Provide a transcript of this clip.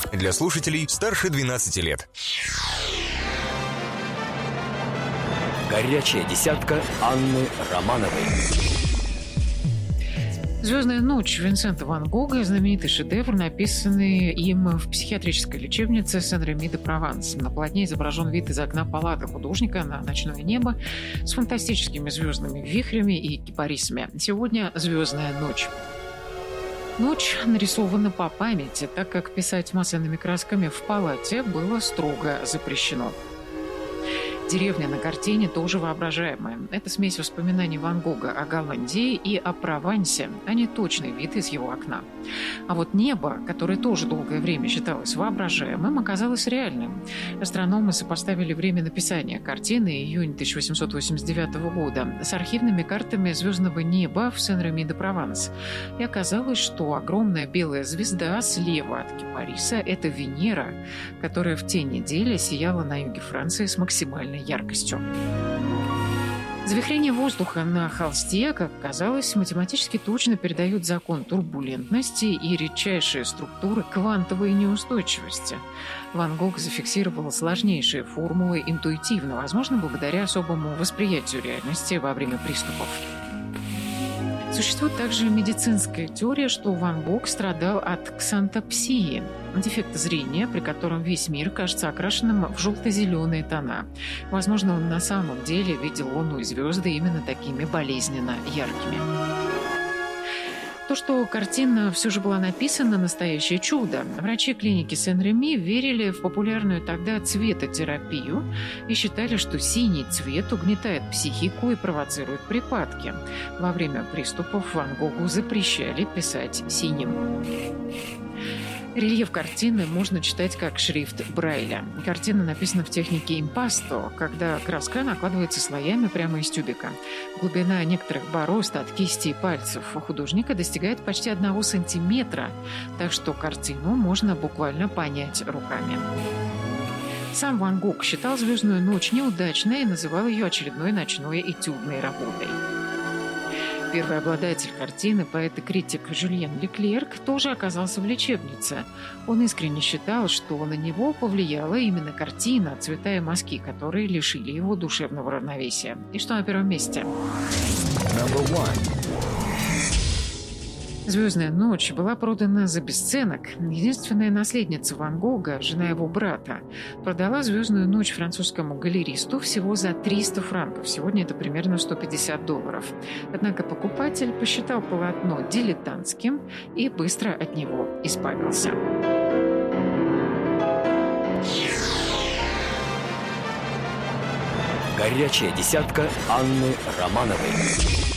Для слушателей старше 12 лет. Горячая десятка Анны Романовой. «Звездная ночь» Винсента ван Гога – знаменитый шедевр, написанный им в психиатрической лечебнице Сен-Реми-де-Прованс. На полотне изображен вид из окна палаты художника на ночное небо с фантастическими звездными вихрями и кипарисами. Сегодня «Звездная ночь». Ночь нарисована по памяти, так как писать масляными красками в палате было строго запрещено. Деревня на картине тоже воображаемая. Это смесь воспоминаний Ван Гога о Голландии и о Провансе, а не точный вид из его окна. А вот небо, которое тоже долгое время считалось воображаемым, оказалось реальным. Астрономы сопоставили время написания картины, июнь 1889 года, с архивными картами звездного неба в Сен-Реми-де-Прованс. И оказалось, что огромная белая звезда слева от кипариса – это Венера, которая в те недели сияла на юге Франции с максимальной яркостью. Завихрение воздуха на холсте, как оказалось, математически точно передают закон турбулентности и редчайшие структуры квантовой неустойчивости. Ван Гог зафиксировал сложнейшие формулы интуитивно, возможно, благодаря особому восприятию реальности во время приступов. Существует также медицинская теория, что Ван Гог страдал от ксантопсии – дефекта зрения, при котором весь мир кажется окрашенным в желто-зеленые тона. Возможно, он на самом деле видел Луну и звезды именно такими болезненно яркими. То, что картина все же была написана, настоящее чудо. Врачи клиники Сен-Реми верили в популярную тогда цветотерапию и считали, что синий цвет угнетает психику и провоцирует припадки. Во время приступов Ван Гогу запрещали писать синим. Рельеф картины можно читать как шрифт Брайля. Картина написана в технике импасто, когда краска накладывается слоями прямо из тюбика. Глубина некоторых борозд от кисти и пальцев у художника достигает почти 1 сантиметра, так что картину можно буквально понять руками. Сам Ван Гог считал «Звездную ночь» неудачной и называл ее очередной ночной этюдной работой. Первый обладатель картины, поэт и критик Жюльен Леклерк, тоже оказался в лечебнице. Он искренне считал, что на него повлияла именно картина, цвета и мазки, которые лишили его душевного равновесия. И что на первом месте? «Звездная ночь» была продана за бесценок. Единственная наследница Ван Гога, жена его брата, продала «Звездную ночь» французскому галеристу всего за 300 франков. Сегодня это примерно $150. Однако покупатель посчитал полотно дилетантским и быстро от него избавился. Горячая десятка Анны Романовой.